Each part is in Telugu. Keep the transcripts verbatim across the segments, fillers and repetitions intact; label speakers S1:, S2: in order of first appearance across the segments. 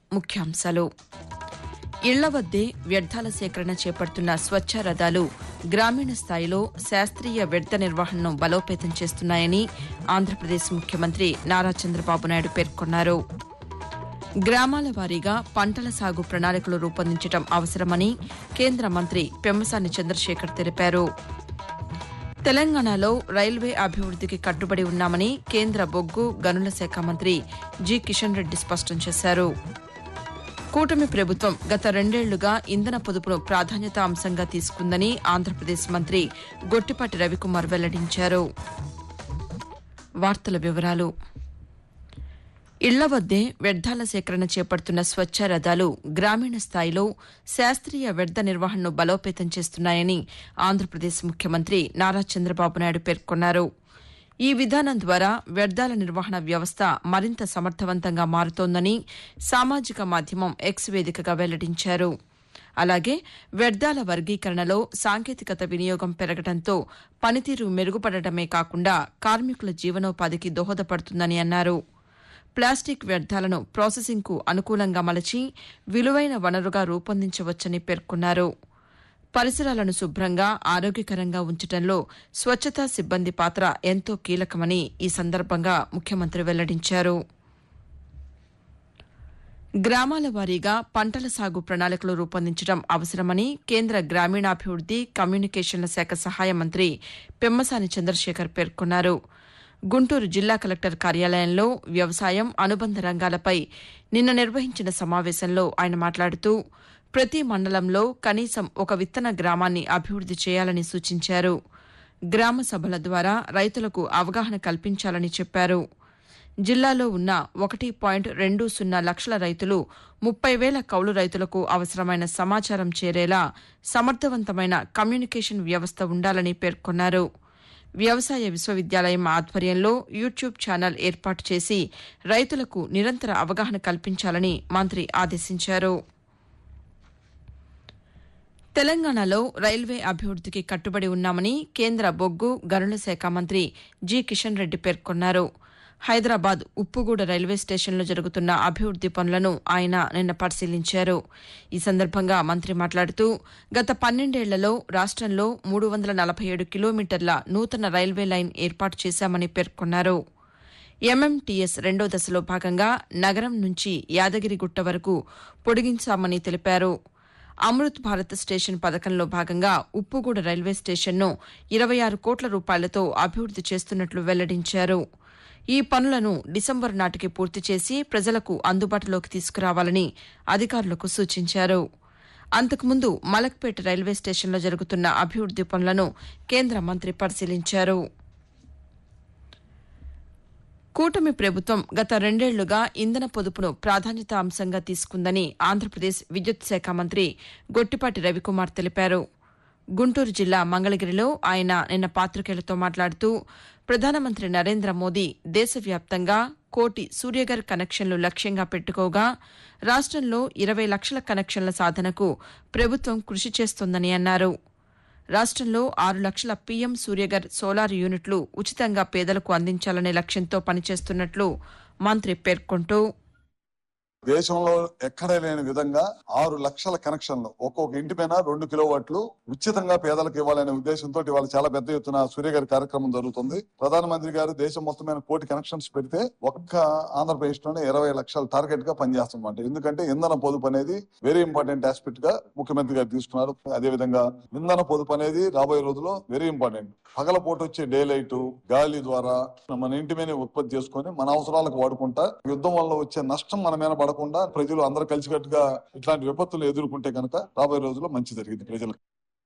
S1: ముఖ్యాంశాలు. ఇళ్ల వద్దే వ్యర్థాల సేకరణ చేపడుతున్న స్వచ్ఛ రథాలు గ్రామీణ స్థాయిలో శాస్త్రీయ వ్యర్థ నిర్వహణను బలోపేతం చేస్తున్నాయని ఆంధ్రప్రదేశ్ ముఖ్యమంత్రి నారా చంద్రబాబు నాయుడు పేర్కొన్నారు. గ్రామాల వారీగా పంటల సాగు ప్రణాళికలు రూపొందించడం అవసరమని కేంద్ర మంత్రి పెమ్మసాని చంద్రశేఖర్ తెలిపారు. తెలంగాణలో రైల్వే అభివృద్దికి కట్టుబడి ఉన్నామని కేంద్ర బొగ్గు గనుల శాఖ మంత్రి జి కిషన్ రెడ్డి స్పష్టం చేశారు. కూటమి ప్రభుత్వం గత రెండేళ్లుగా ఇంధన పొదుపును ప్రాధాన్యతా అంశంగా తీసుకుందని ఆంధ్రప్రదేశ్ మంత్రి గొట్టిపాటి రవికుమార్ వెల్లడించారు. వార్తల వివరాలు. ఇళ్ల వద్దే వ్యర్థాల సేకరణ చేపడుతున్న స్వచ్ఛ రథాలు గ్రామీణ స్థాయిలో శాస్త్రీయ వ్యర్థ నిర్వహణను బలోపేతం చేస్తున్నాయని ఆంధ్రప్రదేశ్ ముఖ్యమంత్రి నారా చంద్రబాబు నాయుడు పేర్కొన్నారు. ఈ విధానం ద్వారా వ్యర్థాల నిర్వహణ వ్యవస్థ మరింత సమర్థవంతంగా మారుతోందని సామాజిక మాధ్యమం ఎక్స్ వేదికగా వెల్లడించారు. అలాగే వ్యర్థాల వర్గీకరణలో సాంకేతికత వినియోగం పెరగడంతో పనితీరు మెరుగుపడటమే కాకుండా కార్మికుల జీవనోపాధికి దోహదపడుతుందని అన్నారు. ప్లాస్టిక్ వ్యర్థాలను ప్రాసెసింగ్కు అనుకూలంగా మలచి విలువైన వనరుగా రూపొందించవచ్చని పేర్కొన్నారు. పరిసరాలను శుభ్రంగా ఆరోగ్యకరంగా ఉంచడంలో స్వచ్ఛతా సిబ్బంది పాత్ర ఎంతో కీలకమని ఈ సందర్భంగా ముఖ్యమంత్రి వెల్లడించారు. గ్రామాల వారీగా పంటల సాగు ప్రణాళికలు రూపొందించడం అవసరమని కేంద్ర గ్రామీణాభివృద్ది కమ్యూనికేషన్ల శాఖ సహాయ మంత్రి పెమ్మసాని చంద్రశేఖర్ పేర్కొన్నారు. గుంటూరు జిల్లా కలెక్టర్ కార్యాలయంలో వ్యవసాయం అనుబంధ రంగాలపై నిన్న నిర్వహించిన సమావేశంలో ఆయన మాట్లాడుతూ ప్రతి మండలంలో కనీసం ఒక విత్తన గ్రామాన్ని అభివృద్ది చేయాలని సూచించారు. గ్రామ సభల ద్వారా రైతులకు అవగాహన కల్పించాలని చెప్పారు. జిల్లాలో ఉన్న ఒకటి పాయింట్ రెండు సున్నా లక్షల రైతులు ముప్పై వేల కౌలు రైతులకు అవసరమైన సమాచారం చేరేలా సమర్థవంతమైన కమ్యూనికేషన్ వ్యవస్థ ఉండాలని పేర్కొన్నారు. వ్యవసాయ విశ్వవిద్యాలయం ఆధ్వర్యంలో యూట్యూబ్ ఛానల్ ఏర్పాటు చేసి రైతులకు నిరంతర అవగాహన కల్పించాలని మంత్రి ఆదేశించారు. తెలంగాణలో రైల్వే అభివృద్దికి కట్టుబడి ఉన్నామని కేంద్ర బొగ్గు గనుల శాఖ మంత్రి జి కిషన్ రెడ్డి పేర్కొన్నారు. హైదరాబాద్ ఉప్పుగూడ రైల్వే స్టేషన్లో జరుగుతున్న అభివృద్ది పనులను ఆయన నిన్న పరిశీలించారు. ఈ సందర్భంగా మంత్రి మాట్లాడుతూ గత పన్నెండేళ్లలో రాష్టంలో మూడు వందల నలభై ఏడు కిలోమీటర్ల నూతన రైల్వే లైన్ ఏర్పాటు చేశామని పేర్కొన్నారు. ఎంఎంటీఎస్ రెండో దశలో భాగంగా నగరం నుంచి యాదగిరిగుట్ట వరకు పొడిగించామని తెలిపారు. అమృత్ భారత్ స్టేషన్ పథకంలో భాగంగా ఉప్పుగూడ రైల్వే స్టేషన్ను ఇరవై ఆరు కోట్ల రూపాయలతో అభివృద్ది చేస్తున్నట్లు వెల్లడించారు. ఈ పనులను డిసెంబరు నాటికి పూర్తి చేసి ప్రజలకు అందుబాటులోకి తీసుకురావాలని అధికారులకు సూచించారు. అంతకుముందు మలక్పేట రైల్వే స్టేషన్లో జరుగుతున్న అభివృద్ది పనులను కేంద్ర మంత్రి పరిశీలించారు. కూటమి ప్రభుత్వం గత రెండేళ్లుగా ఇంధన పొదుపును ప్రాధాన్యతా అంశంగా తీసుకుందని ఆంధ్రప్రదేశ్ విద్యుత్ శాఖ మంత్రి గొట్టిపాటి రవికుమార్ తెలిపారు. గుంటూరు జిల్లా మంగళగిరిలో ఆయన నిన్న పాతికేయులతో మాట్లాడుతూ ప్రధానమంత్రి నరేంద్ర మోదీ దేశవ్యాప్తంగా కోటి సూర్యఘర్ కనెక్షన్లు లక్ష్యంగా పెట్టుకోగా రాష్టంలో ఇరవై లక్షల కనెక్షన్ల సాధనకు ప్రభుత్వం కృషి చేస్తోందని అన్నారు. రాష్టంలో ఆరు లక్షల పీఎం సూర్యఘర్ సోలార్ యూనిట్లు ఉచితంగా పేదలకు అందించాలనే లక్ష్యంతో పనిచేస్తున్నట్లు మంత్రి పేర్కొంటూ
S2: దేశంలో ఎక్కడ లేని విధంగా ఆరు లక్షల కనెక్షన్లు ఒక్కొక్క ఇంటి పైన రెండు కిలోవాట్లు ఉచితంగా పేదలకు ఇవ్వాలనే ఉద్దేశంతో ఇవాళ చాలా పెద్ద ఎత్తున సూర్యగారి కార్యక్రమం జరుగుతుంది. ప్రధానమంత్రి గారు దేశం మొత్తమైన కోటి కనెక్షన్స్ పెడితే ఒక్క ఆంధ్రప్రదేశ్ లోనే ఇరవై లక్షల టార్గెట్ గా పనిచేస్తామంట. ఎందుకంటే ఇంధన పొదుపు అనేది వెరీ ఇంపార్టెంట్ ఆస్పెక్ట్ గా ముఖ్యమంత్రి గారు తీసుకున్నారు. అదే విధంగా ఇంధన పొదుపు అనేది రాబోయే రోజుల్లో వెరీ ఇంపార్టెంట్. పగలపూట వచ్చే డే లైట్ గాలి ద్వారా మన ఇంటి మీద ఉత్పత్తి చేసుకుని మన అవసరాలకు వాడుకుంటా యుద్ధం వల్ల వచ్చే నష్టం మన మీద పడకుండా ప్రజలు అందరూ కలిసికట్టుగా ఇట్లాంటి విపత్తులు ఎదుర్కొంటే కనుక రాబోయే రోజుల్లో మంచి జరిగింది ప్రజలకు.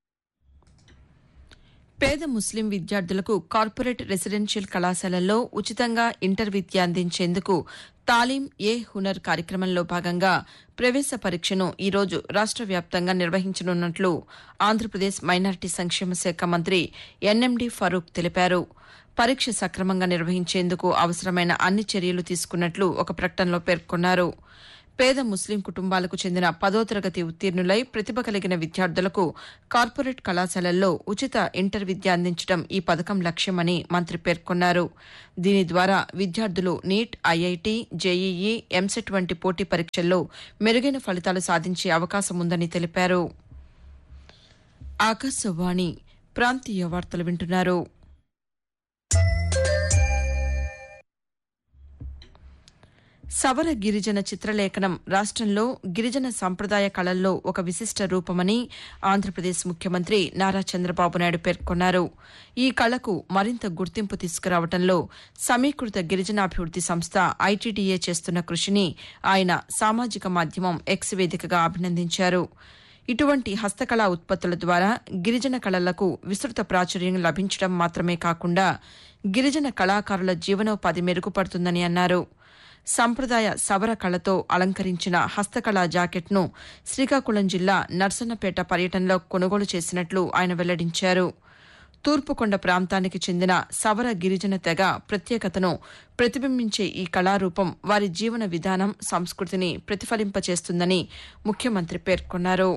S1: పేద ముస్లిం విద్యార్థులకు కార్పొరేట్ రెసిడెన్షియల్ కళాశాలల్లో ఉచితంగా ఇంటర్ విద్య అందించేందుకు తాలీం ఏ హునర్ కార్యక్రమంలో భాగంగా ప్రవేశ పరీక్షను ఈరోజు రాష్ట వ్యాప్తంగా నిర్వహించనున్నట్లు ఆంధ్రప్రదేశ్ మైనారిటీ సంక్షేమ శాఖ మంత్రి ఎన్ఎండి ఫరూక్ తెలిపారు. పరీక్ష సక్రమంగా నిర్వహించేందుకు అవసరమైన అన్ని చర్యలు తీసుకున్నట్లు ఒక ప్రకటనలో పేర్కొన్నారు. పేద ముస్లిం కుటుంబాలకు చెందిన పదో తరగతి ఉత్తీర్ణులై ప్రతిభ కలిగిన విద్యార్థులకు కార్పొరేట్ కళాశాలల్లో ఉచిత ఇంటర్ విద్య అందించడం ఈ పథకం లక్ష్యమని మంత్రి పేర్కొన్నారు. దీని ద్వారా విద్యార్థులు నీట్, ఐఐటీ, జేఈఈ, ఎంసెట్ వంటి పోటీ పరీక్షల్లో మెరుగైన ఫలితాలు సాధించే అవకాశం ఉందని తెలిపారు. ఆకాశవాణి ప్రాంతీయ వార్తలు వింటున్నారు. సవర గిరిజన చిత్రలేఖనం రాష్టంలో గిరిజన సంప్రదాయ కళల్లో ఒక విశిష్ట రూపమని ఆంధ్రప్రదేశ్ ముఖ్యమంత్రి నారా చంద్రబాబు నాయుడు పేర్కొన్నారు. ఈ కళకు మరింత గుర్తింపు తీసుకురావడంలో సమీకృత గిరిజనాభివృద్ది సంస్థ ఐటీడీఏ చేస్తున్న కృషిని ఆయన సామాజిక మాధ్యమం ఎక్స్ వేదికగా అభినందించారు. ఇటువంటి హస్తకళా ఉత్పత్తుల ద్వారా గిరిజన కళలకు విస్తృత ప్రాచుర్యం లభించడం మాత్రమే కాకుండా గిరిజన కళాకారుల జీవనోపాధి మెరుగుపడుతుందని అన్నారు. సంప్రదాయ సవర కళతో అలంకరించిన హస్తకళా జాకెట్ను శ్రీకాకుళం జిల్లా నర్సన్నపేట పర్యటనలో కొనుగోలు చేసినట్లు ఆయన వెల్లడించారు. తూర్పుకొండ ప్రాంతానికి చెందిన సవర గిరిజన తెగ ప్రత్యేకతను ప్రతిబింబించే ఈ కళారూపం వారి జీవన విధానం, సంస్కృతిని ప్రతిఫలింపచేస్తుందని ముఖ్యమంత్రి పేర్కొన్నారు.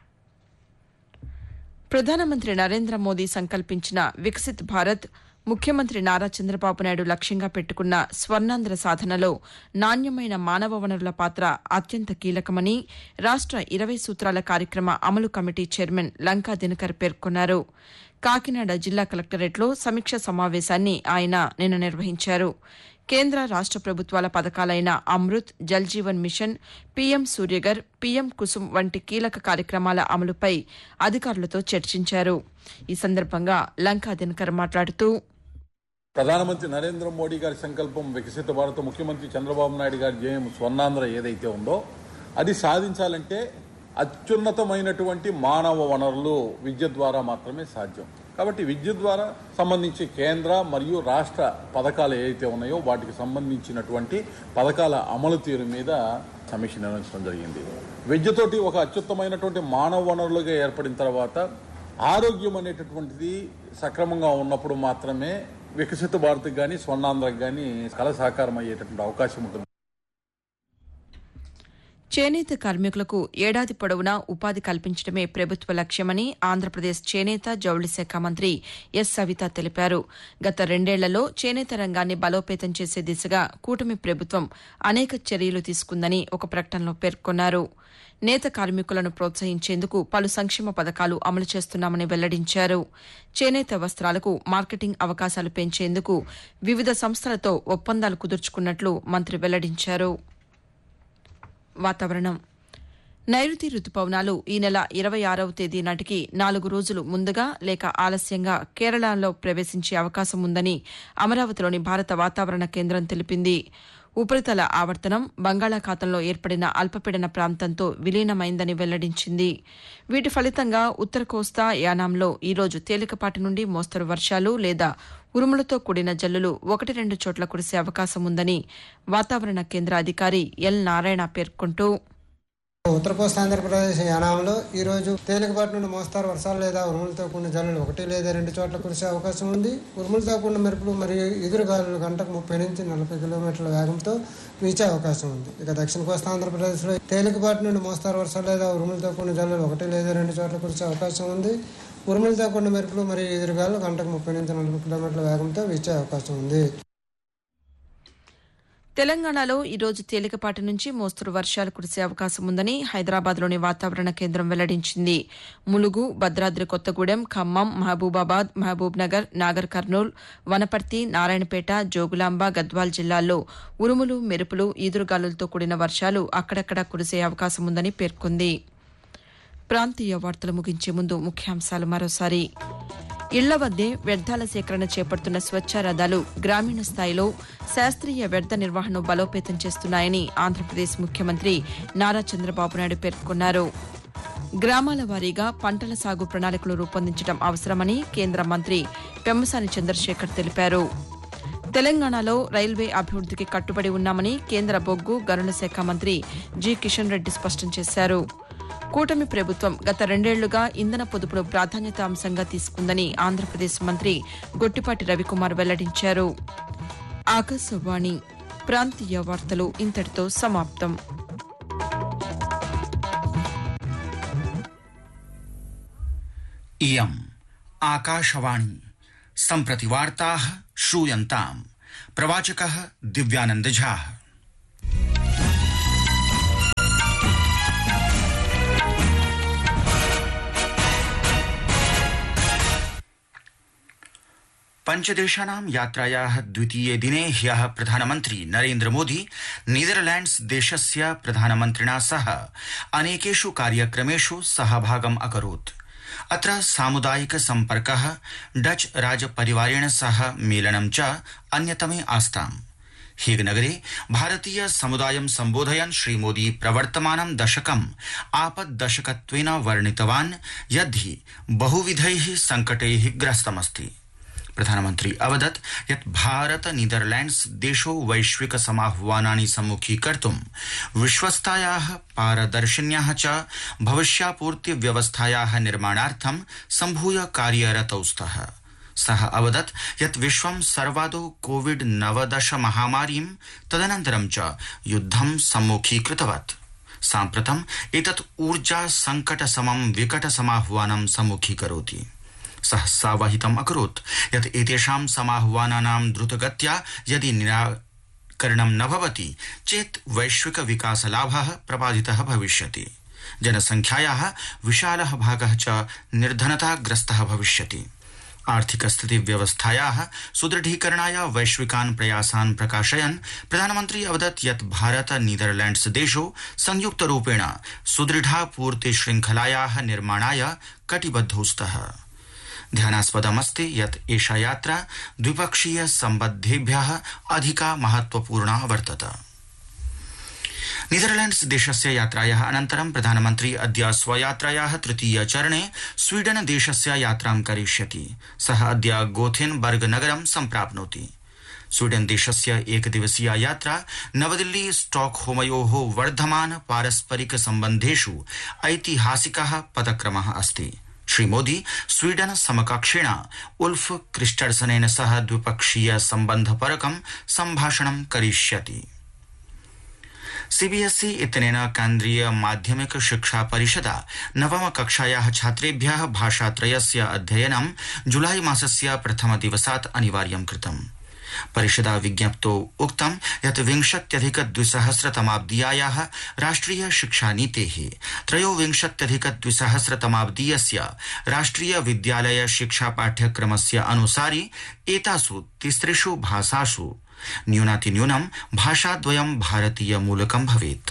S1: ప్రధానమంత్రి నరేంద్ర మోదీ సంకల్పించిన వికసిత్ భారత్, ముఖ్యమంత్రి నారా చంద్రబాబు నాయుడు లక్ష్యంగా పెట్టుకున్న స్వర్ణాంధ్ర సాధనలో నాణ్యమైన మానవ వనరుల పాత్ర అత్యంత కీలకమని రాష్ట ఇరవై సూత్రాల కార్యక్రమ అమలు కమిటీ చైర్మన్ లంకా దినకర్ పేర్కొన్నారు. కాకినాడ జిల్లా కలెక్టరేట్లో సమీక్ష సమావేశాన్ని ఆయన నిన్న నిర్వహించారు. కేంద్ర రాష్ట ప్రభుత్వాల పథకాలైన Amrit, Jal Jeevan machine, PM Surya Ghar, PM Kusum వంటి కీలక కార్యక్రమాల అమలుపై అధికారులతో చర్చించారు. ఈ సందర్భంగా లంకా దినకర్ మాట్లాడుతూ,
S3: ప్రధానమంత్రి నరేంద్ర మోడీ గారి సంకల్పం వికసిత భారత్, ముఖ్యమంత్రి చంద్రబాబు నాయుడు గారి జయం స్వర్ణాంధ్ర ఏదైతే ఉందో అది సాధించాలంటే అత్యున్నతమైనటువంటి మానవ వనరులు విద్య ద్వారా మాత్రమే సాధ్యం. కాబట్టి విద్య ద్వారా సంబంధించి కేంద్ర మరియు రాష్ట్ర పథకాలు ఏవైతే ఉన్నాయో వాటికి సంబంధించినటువంటి పథకాల అమలు తీరు మీద సమీక్ష నిర్వహించడం జరిగింది. విద్యతోటి ఒక అత్యుత్తమైనటువంటి మానవ వనరులుగా ఏర్పడిన తర్వాత ఆరోగ్యం అనేటటువంటిది సక్రమంగా ఉన్నప్పుడు మాత్రమే వికసిత భారత్కి కానీ స్వర్ణాంధ్రకు కానీ కళ సాకారం అయ్యేటటువంటి అవకాశం ఉంటుంది.
S1: చేనేత కార్మికులకు ఏడాది పొడవునా ఉపాధి కల్పించడమే ప్రభుత్వ లక్ష్యమని ఆంధ్రప్రదేశ్ చేనేత, జౌళి శాఖ మంత్రి ఎస్ సవిత తెలిపారు. గత రెండేళ్లలో చేనేత రంగాన్ని బలోపేతం చేసే దిశగా కూటమి ప్రభుత్వం అనేక చర్యలు తీసుకుందని ఒక ప్రకటనలో పేర్కొన్నారు. నేత కార్మికులను ప్రోత్సహించేందుకు పలు సంక్షేమ పథకాలు అమలు చేస్తున్నామని వెల్లడించారు. చేనేత వస్త్రాలకు మార్కెటింగ్ అవకాశాలు పెంచేందుకు వివిధ సంస్థలతో ఒప్పందాలు కుదుర్చుకున్నట్లు మంత్రి వెల్లడించారు. వాతావరణం. నైరుతి రుతుపవనాలు ఈ నెల ఇరవై ఆరవ తేదీ నాటికి నాలుగు రోజులు ముందుగా లేక ఆలస్యంగా కేరళలో ప్రవేశించే అవకాశం ఉందని అమరావతిలోని భారత వాతావరణ కేంద్రం తెలిపింది. ఉపరితల ఆవర్తనం బంగాళాఖాతంలో ఏర్పడిన అల్పపీడన ప్రాంతంతో విలీనమైందని వెల్లడించింది. వీటి ఫలితంగా ఉత్తర కోస్తా, యానాంలో ఈరోజు తేలికపాటి నుండి మోస్తరు వర్షాలు లేదా ఉరుములతో కూడిన జల్లులు ఒకటి రెండు చోట్ల కురిసే అవకాశం ఉందని వాతావరణ కేంద్ర అధికారి ఎల్ నారాయణ పేర్కొంటూ,
S4: ఉత్తర కోస్తా ఆంధ్రప్రదేశ్ యానాంలో ఈ రోజు తేలికపాటి నుండి మోస్తారు వర్షాలు లేదా ఉరుములతో కూడిన జల్లులు ఒకటి లేదా రెండు చోట్ల కురిసే అవకాశం ఉంది. ఉరుములతో కూడిన మెరుపులు మరియు ఎదురుగాలులు గంటకు ముప్పై నుంచి నలభై కిలోమీటర్ల వేగంతో వీచే అవకాశం ఉంది. ఇక దక్షిణ కోస్తా ఆంధ్రప్రదేశ్లో తేలికపాటి నుండి మోస్తారు వర్షాలు లేదా ఉరుములతో కూడిన జల్లులు ఒకటి లేదా రెండు చోట్ల కురిసే అవకాశం ఉంది. ఉరుములతో కూడిన మెరుపులు మరియు ఎదురుగాలు గంటకు ముప్పై నుంచి నలభై కిలోమీటర్ల వేగంతో వీచే అవకాశం ఉంది.
S1: తెలంగాణలో ఈరోజు తేలికపాటి నుంచి మోస్తరు వర్షాలు కురిసే అవకాశం ఉందని హైదరాబాద్లోని వాతావరణ కేంద్రం వెల్లడించింది. ములుగు, భద్రాద్రి కొత్తగూడెం, ఖమ్మం, మహబూబాబాద్, మహబూబ్ నగర్, నాగర్ కర్నూల్, వనపర్తి, నారాయణపేట, జోగులాంబ, గద్వాల్ జిల్లాల్లో ఉరుములు, మెరుపులు, ఈదురుగాలులతో కూడిన వర్షాలు అక్కడక్కడా కురిసే అవకాశం ఉందని పేర్కొంది. ప్రాంతీయ వార్తలు ముగించే ముందు ముఖ్యాంశాలు మరోసారి. ఇళ్ల వద్దే వ్యర్థాల సేకరణ చేపడుతున్న స్వచ్ఛ రథాలు గ్రామీణ స్థాయిలో శాస్త్రీయ వ్యర్థ నిర్వహణను బలోపేతం చేస్తున్నాయని ఆంధ్రప్రదేశ్ ముఖ్యమంత్రి నారా చంద్రబాబు నాయుడు పేర్కొన్నారు. గ్రామాల వారీగా పంటల సాగు ప్రణాళికలు రూపొందించడం అవసరమని కేంద్ర మంత్రి పెమ్మసాని చంద్రశేఖర్ తెలిపారు. తెలంగాణలో రైల్వే అభివృద్దికి కట్టుబడి ఉన్నామని కేంద్ర బొగ్గు, గనుల శాఖ మంత్రి జి కిషన్ రెడ్డి స్పష్టం చేశారు. కూటమి ప్రభుత్వం గత రెండేళ్లుగా ఇంధన పొదుపును ప్రాధాన్యత అంశంగా తీసుకుందని ఆంధ్రప్రదేశ్ మంత్రి గొట్టిపాటి రవికుమార్ వెల్లడించారు. ఆకాశవాణి ప్రాంతీయ వార్తలు ఇంతటితో సమాప్తం.
S5: इयम् आकाशवाणी सम्प्रति वार्ताः श्रूयन्ताम् प्रवाचकः दिव्यानंद झा। पंचदेशानां यात्रायाः द्वितीये दिने ह्यः प्रधानमन्त्री नरेन्द्र मोदी नीदरलैंड्स देशस्य प्रधानमन्त्रिणा सह अनेकेषु कार्यक्रमेषु सहभागम् अकरोत्। अत्र सामुदायिक सम्पर्कः, डच राजपरिवारेण सह मेलनं च अन्यतमे आस्ताम्। हेगनगरे भारतीय समुदायं सम्बोधयन् श्रीमोदी प्रवर्तमानं दशकम् आपद्दशकत्वेन वर्णितवान् यद्धि बहुविधैः सङ्कटैः ग्रस्तमस्ति। प्रधानमन्त्री अवदत् यत् भारत नीदरलैंड्स देशौ वैश्विक समाह्वानानि सम्मुखीकर्तुं विश्वस्तायाः पारदर्शिन्याः च भविष्यापूर्ति व्यवस्थायाः निर्माणार्थं सम्भूय कार्यरतौ स्तः। सः अवदत् यत् विश्वं सर्वादौ कोविड नवदश महामारीं तदनन्तरं च युद्धं सम्मुखीकृतवत्। साम्प्रतम् एतत् ऊर्जा संकट समं विकट समाह्वानं सम्मुखीकरोति। सः सावहितम् अकरोत् यत् एतेषां समाह्वानानां द्रुतगत्या यदि निराकरणं न भवति चेत् वैश्विक विकासलाभः प्रबाधितः भविष्यति। जनसङ्ख्यायाः विशालः भागः च निर्धनताग्रस्तः भविष्यति। आर्थिक स्थिति व्यवस्थायाः सुदृढीकरणाय वैश्विकान् प्रयासान् प्रकाशयन् प्रधानमन्त्री अवदत् यत् भारत नीदरलैंड्स देशौ संयुक्तरूपेण सुदृढापूर्ति श्रृङ्खलायाः निर्माणाय कटिबद्धौ स्तः। ध्यानास्पदमस्ति यत् एषा यात्रा द्विपक्षीय सम्बद्धेभ्यः अधिका महत्वपूर्णा वर्तते। नीदरलैंड्स देशस्य यात्रायाः अनन्तरं प्रधानमन्त्री अद्य स्वयात्रायाः तृतीय चरणे स्वीडन देशस्य यात्रां करिष्यति। सः अद्य गोथेनबर्ग नगरं सम्प्राप्नोति। स्वीडन देशस्य एकदिवसीया यात्रा नवदिल्ली स्टॉकहोमयोः वर्धमान पारस्परिक सम्बन्धेषु ऐतिहासिकः पदक्रमः अस्ति। श्रीमोदी स्वीडन समकक्षेण उल्फ क्रिस्टर्सनेन सह द्विपक्षीय सम्बन्धपरकं सम्भाषणं करिष्यति। सीबीएसई इत्यनेन केन्द्रीय माध्यमिक शिक्षा परिषदा नवम कक्षायाः छात्रेभ्यः भाषात्रयस्य अध्ययनं जुलाई मासस्य प्रथम दिवसात् अनिवार्यं कृतम्। परिषदा विज्ञप्तौ उक्तं यत् विंशत्यधिक द्विसहस्रतमाब्दीयाः राष्ट्रिय शिक्षानीतेः त्रयोविंशत्यधिक द्विसहस्रतमाब्दीयस्य राष्ट्रिय विद्यालय शिक्षा पाठ्यक्रमस्य अनुसारि एतासु तिसृषु भाषासु न्यूनातिन्यूनं भाषाद्वयं भारतीय मूलकं भवेत्।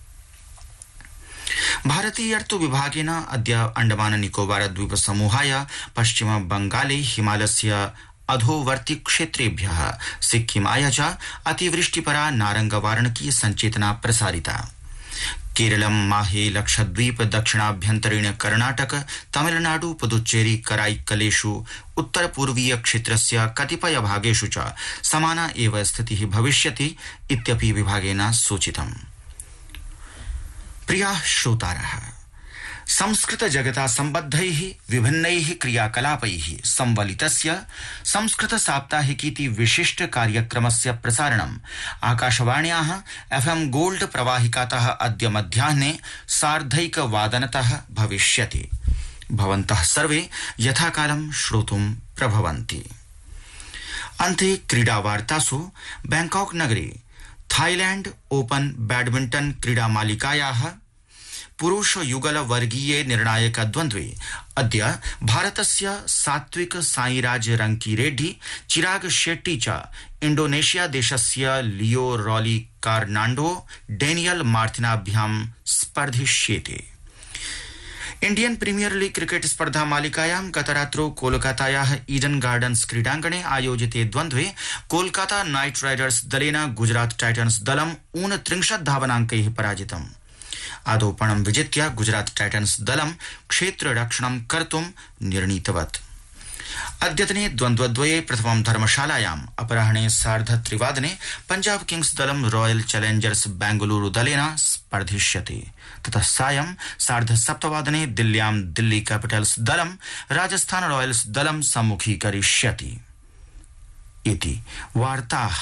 S5: भारतीयर्तु विभागेन अद्य अंडमान निकोबार द्वीप समूहाय पश्चिम बंगाले हिमालयस्य अधोवर्ती क्षेत्रेभ्यः सिक्किमाय च अतिवृष्टिपरा नारंगवारणकीय संचेतना प्रसारिता। केरलं, माहे, लक्षद्वीप, दक्षिणाभ्यन्तरीण कर्णाटक, तमिलनाडु, पुदुच्चेरी, कराईकलेषु उत्तर पूर्वीय क्षेत्रस्य कतिपय भागेषु च समाना एव स्थितिः भविष्यति इत्यपि विभागेन सूचितम्। प्रियाः श्रोतारः, संस्कृत जगता सम्बद्धैः विभिन्नैः क्रियाकलापैः संवलितस्य संस्कृत साप्ताहिकीति विशिष्ट कार्यक्रमस्य प्रसारणम् आकाशवाण्याः एफएम गोल्ड प्रवाहिकातः अद्य मध्याह्ने सार्धैकवादनतः भविष्यति। भवन्तः सर्वे यथाकालं श्रोतुं प्रभवन्ति। अन्ते क्रीडावार्तासु बैंकॉक नगरे थाईलैंड ओपन बैडमिंटन क्रीडामालिकायाः पुरुष युगल वर्गीये निर्णायक द्वन्द्वे अद्य भारतस्य सात्विक साईराज रंकीरेड्डी चिराग शेट्टी च इंडोनेशिया देशस्य लियो really कार्नांडो Daniel मार्टिनाभ्यां स्पर्धिष्येते। Indian premiere league cricket स्पर्धा मालिकायां गतरात्रौ कोलकातायाः ईडन गार्डन्स क्रीडाङ्गणे आयोजिते द्वन्द्वे कोलकाता नाइट राइडर्स दलेन गुजरात टाइटन्स दलम् ऊनत्रिंशत् धावनाङ्कैः पराजितम्। आदौपणं विजित्य गुजरात टाइटन्स दलं क्षेत्ररक्षणं कर्तुं निर्णीतवत्। अद्यतने द्वन्द्वद्वये प्रथमं धर्मशालायाम् अपराह्ने सार्धत्रिवादने पंजाब किंग्स दलं रॉयल चैलेंजर्स बेंगलुरु दलेन स्पर्धिष्यति। ततः सायं सार्धसप्तवादने दिल्ल्यां दिल्ली कैपिटल्स दलं राजस्थान रॉयल्स दलं सम्मुखीकरिष्यति। इति वार्ताः।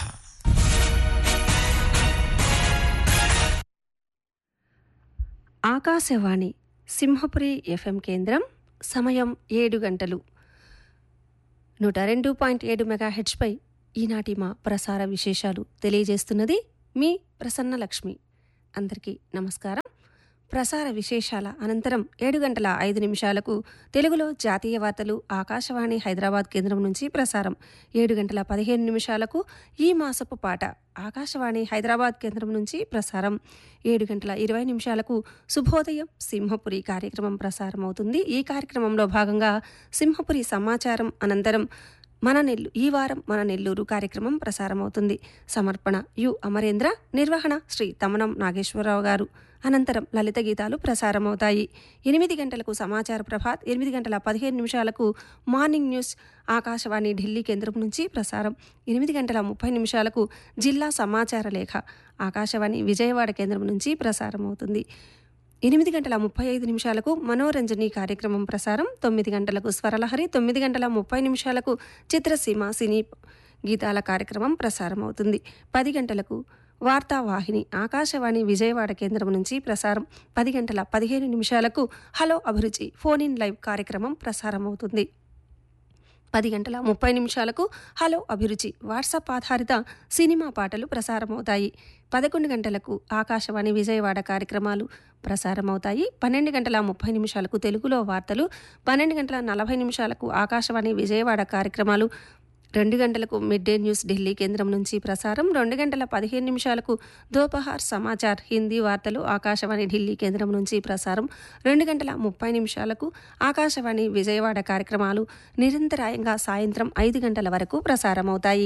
S6: ఆకాశవాణి సింహపురి ఎఫ్ఎం కేంద్రం సమయం ఏడు గంటలు. నూట రెండు పాయింట్ ఏడు మెగాహెచ్పై ఈనాటి మా ప్రసార విశేషాలు తెలియజేస్తున్నది మీ ప్రసన్న లక్ష్మి. అందరికీ నమస్కారం. ప్రసార విశేషాల అనంతరం ఏడు గంటల ఐదు నిమిషాలకు తెలుగులో జాతీయ వార్తలు ఆకాశవాణి హైదరాబాద్ కేంద్రం నుంచి ప్రసారం. ఏడు గంటల పదిహేను నిమిషాలకు ఈ మాసపు పాట ఆకాశవాణి హైదరాబాద్ కేంద్రం నుంచి ప్రసారం. ఏడు గంటల ఇరవై నిమిషాలకు శుభోదయం సింహపురి కార్యక్రమం ప్రసారం అవుతుంది. ఈ కార్యక్రమంలో భాగంగా సింహపురి సమాచారం అనంతరం మన నెల్లు ఈ వారం మన నెల్లూరు కార్యక్రమం ప్రసారమవుతుంది. సమర్పణ యు అమరేంద్ర, నిర్వహణ శ్రీ తమనం నాగేశ్వరరావు గారు. అనంతరం లలిత గీతాలు ప్రసారమవుతాయి. ఎనిమిది గంటలకు సమాచార ప్రభాత్, ఎనిమిది గంటల పదిహేను నిమిషాలకు మార్నింగ్ న్యూస్ ఆకాశవాణి ఢిల్లీ కేంద్రం నుంచి ప్రసారం. ఎనిమిది గంటల ముప్పై నిమిషాలకు జిల్లా సమాచార లేఖ ఆకాశవాణి విజయవాడ కేంద్రం నుంచి ప్రసారమవుతుంది. ఎనిమిది గంటల ముప్పై ఐదు నిమిషాలకు మనోరంజని కార్యక్రమం ప్రసారం. తొమ్మిది గంటలకు స్వరలహరి, తొమ్మిది గంటల ముప్పై నిమిషాలకు చిత్రసీమ సినీ గీతాల కార్యక్రమం ప్రసారమవుతుంది. పది గంటలకు వార్తావాహిని ఆకాశవాణి విజయవాడ కేంద్రం నుంచి ప్రసారం. పది గంటల పదిహేను నిమిషాలకు హలో అభిరుచి ఫోన్ ఇన్ లైవ్ కార్యక్రమం ప్రసారమవుతుంది. పది గంటల ముప్పై నిమిషాలకు హలో అభిరుచి వాట్సాప్ ఆధారిత సినిమా పాటలు ప్రసారమవుతాయి. పదకొండు గంటలకు ఆకాశవాణి విజయవాడ కార్యక్రమాలు ప్రసారమవుతాయి. పన్నెండు గంటల ముప్పై నిమిషాలకు తెలుగులో వార్తలు, పన్నెండు గంటల నలభై నిమిషాలకు ఆకాశవాణి విజయవాడ కార్యక్రమాలు, రెండు గంటలకు మిడ్ డే న్యూస్ ఢిల్లీ కేంద్రం నుంచి ప్రసారం. రెండు గంటల పదిహేను నిమిషాలకు దోపహార్ సమాచార్ హిందీ వార్తలు ఆకాశవాణి ఢిల్లీ కేంద్రం నుంచి ప్రసారం. రెండు గంటల ముప్పై నిమిషాలకు ఆకాశవాణి విజయవాడ కార్యక్రమాలు నిరంతరాయంగా సాయంత్రం ఐదు గంటల వరకు ప్రసారమవుతాయి.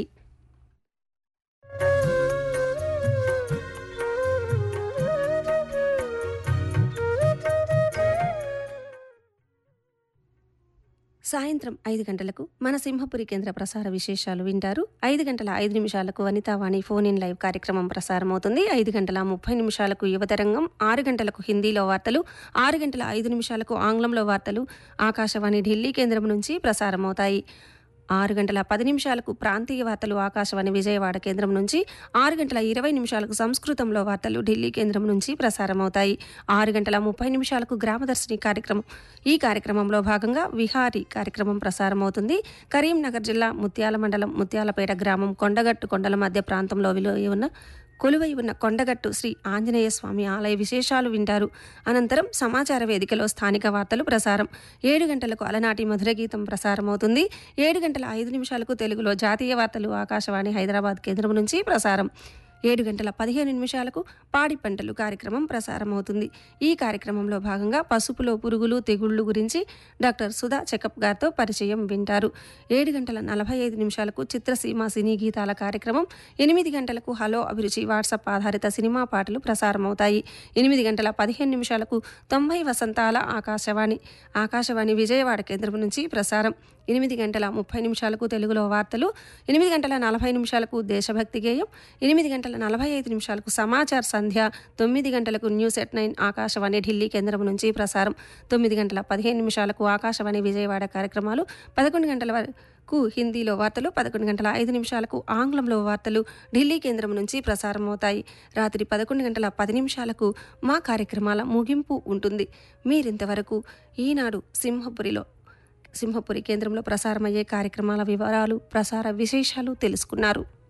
S6: సాయంత్రం ఐదు గంటలకు మన సింహపురి కేంద్ర ప్రసార విశేషాలు వింటారు. ఐదు గంటల ఐదు నిమిషాలకు వనితావాణి ఫోన్ ఇన్ లైవ్ కార్యక్రమం ప్రసారమవుతుంది. ఐదు గంటల ముప్పై నిమిషాలకు యువతరంగం, ఆరు గంటలకు హిందీలో వార్తలు, ఆరు గంటల ఐదు నిమిషాలకు ఆంగ్లంలో వార్తలు ఆకాశవాణి ఢిల్లీ కేంద్రం నుంచి ప్రసారమవుతాయి. ఆరు గంటల పది నిమిషాలకు ప్రాంతీయ వార్తలు ఆకాశవాణి విజయవాడ కేంద్రం నుంచి, ఆరు గంటల ఇరవై నిమిషాలకు సంస్కృతంలో వార్తలు ఢిల్లీ కేంద్రం నుంచి ప్రసారమవుతాయి. ఆరు గంటల ముప్పై నిమిషాలకు గ్రామదర్శిని కార్యక్రమం. ఈ కార్యక్రమంలో భాగంగా విహారీ కార్యక్రమం ప్రసారమవుతుంది. కరీంనగర్ జిల్లా ముత్యాల మండలం ముత్యాలపేట గ్రామం కొండగట్టు కొండల మధ్య ప్రాంతంలో విలువై ఉన్న కొలువై ఉన్న కొండగట్టు శ్రీ ఆంజనేయ స్వామి ఆలయ విశేషాలు వింటారు. అనంతరం సమాచార వేదికలో స్థానిక వార్తలు ప్రసారం. ఏడు గంటలకు అలనాటి మధుర గీతం ప్రసారమవుతుంది. ఏడు గంటల ఐదు నిమిషాలకు తెలుగులో జాతీయ వార్తలు ఆకాశవాణి హైదరాబాద్ కేంద్రం నుంచి ప్రసారం. ఏడు గంటల పదిహేను నిమిషాలకు పాడి పంటలు కార్యక్రమం ప్రసారమవుతుంది. ఈ కార్యక్రమంలో భాగంగా పసుపులో పురుగులు, తెగుళ్లు గురించి డాక్టర్ సుధా చెకప్ గారితో పరిచయం వింటారు. ఏడు గంటల నలభై ఐదు నిమిషాలకు చిత్రసీమ సినీ గీతాల కార్యక్రమం. ఎనిమిది గంటలకు హలో అభిరుచి వాట్సాప్ ఆధారిత సినిమా పాటలు ప్రసారమవుతాయి. ఎనిమిది గంటల పదిహేను నిమిషాలకు తొంభై వసంతాల ఆకాశవాణి ఆకాశవాణి విజయవాడ కేంద్రం నుంచి ప్రసారం. ఎనిమిది గంటల ముప్పై నిమిషాలకు తెలుగులో వార్తలు, ఎనిమిది గంటల నలభై నిమిషాలకు దేశభక్తి గేయం, ఎనిమిది గంటల నలభై ఐదు నిమిషాలకు సమాచార్ సంధ్య, తొమ్మిది గంటలకు news at nine Akashvani Delhi కేంద్రం నుంచి ప్రసారం. తొమ్మిది గంటల పదిహేను నిమిషాలకు ఆకాశవాణి విజయవాడ కార్యక్రమాలు, పదకొండు గంటల వరకు హిందీలో వార్తలు, పదకొండు గంటల ఐదు నిమిషాలకు ఆంగ్లంలో వార్తలు ఢిల్లీ కేంద్రం నుంచి ప్రసారమవుతాయి. రాత్రి పదకొండు గంటల పది నిమిషాలకు మా కార్యక్రమాల ముగింపు ఉంటుంది. మీరింతవరకు ఈనాడు సింహపురిలో సింహపురి కేంద్రంలో ప్రసారమయ్యే కార్యక్రమాల వివరాలు, ప్రసార విశేషాలు తెలుసుకున్నారు.